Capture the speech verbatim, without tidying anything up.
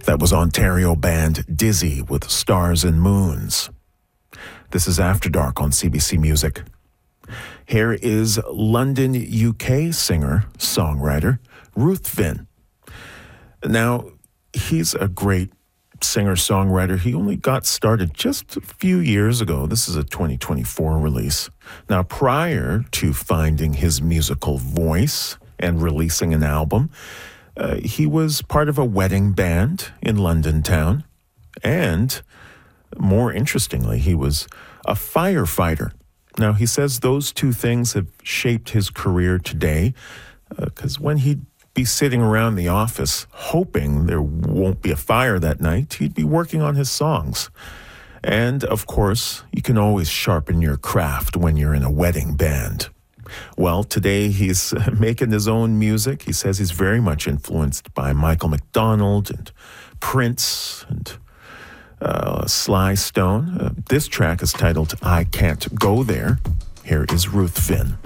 That was Ontario band Dizzy with Stars and Moons. This is After Dark on C B C Music. Here is London, U K singer, songwriter Ruthven. Now, he's a great singer-songwriter. He only got started just a few years ago. This is a twenty twenty-four release. Now, prior to finding his musical voice and releasing an album, uh, he was part of a wedding band in London town. And more interestingly, he was a firefighter. Now, he says those two things have shaped his career today, because uh, when he'd be sitting around the office hoping there won't be a fire that night, he'd be working on his songs. And, of course, you can always sharpen your craft when you're in a wedding band. Well, today he's making his own music. He says he's very much influenced by Michael McDonald and Prince and uh, Sly Stone. Uh, this track is titled I Can't Go There. Here is Ruthven.